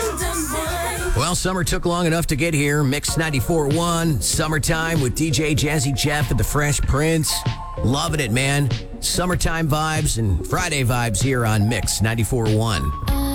Well, summer took long enough to get here. Mix 94.1, Summertime with DJ Jazzy Jeff and the Fresh Prince. Loving it, man. Summertime vibes and Friday vibes here on Mix 94.1.